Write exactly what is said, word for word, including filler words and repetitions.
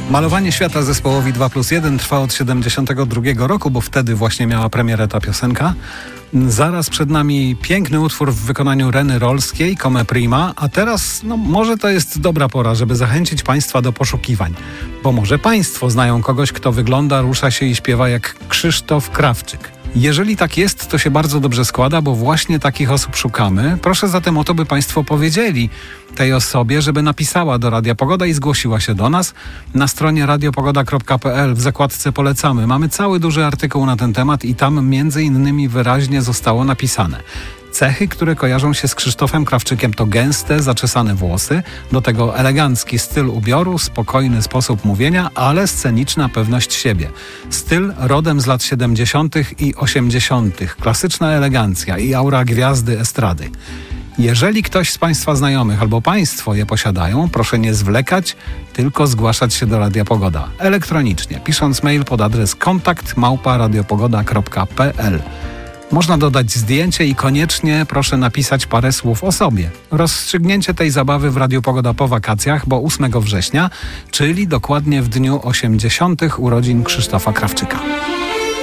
Malowanie świata zespołowi dwa plus jeden trwa od siedemdziesiątego drugiego roku, bo wtedy właśnie miała premierę ta piosenka. Zaraz przed nami piękny utwór w wykonaniu Reny Rolskiej, Come Prima, a teraz no, może to jest dobra pora, żeby zachęcić Państwa do poszukiwań. Bo może Państwo znają kogoś, kto wygląda, rusza się i śpiewa jak Krzysztof Krawczyk. Jeżeli tak jest, to się bardzo dobrze składa, bo właśnie takich osób szukamy. Proszę zatem o to, by Państwo powiedzieli tej osobie, żeby napisała do Radia Pogoda i zgłosiła się do nas. Na stronie radiopogoda kropka p l w zakładce Polecamy mamy cały duży artykuł na ten temat i tam między innymi wyraźnie zostało napisane: cechy, które kojarzą się z Krzysztofem Krawczykiem, to gęste, zaczesane włosy, do tego elegancki styl ubioru, spokojny sposób mówienia, ale sceniczna pewność siebie. Styl rodem z lat siedemdziesiątych i osiemdziesiątych. Klasyczna elegancja i aura gwiazdy estrady. Jeżeli ktoś z Państwa znajomych albo Państwo je posiadają, proszę nie zwlekać, tylko zgłaszać się do Radia Pogoda. Elektronicznie, pisząc mail pod adres kontakt małpa radiopogoda kropka p l. Można dodać zdjęcie i koniecznie proszę napisać parę słów o sobie. Rozstrzygnięcie tej zabawy w Radiu Pogoda po wakacjach, bo ósmego września, czyli dokładnie w dniu osiemdziesiątych urodzin Krzysztofa Krawczyka.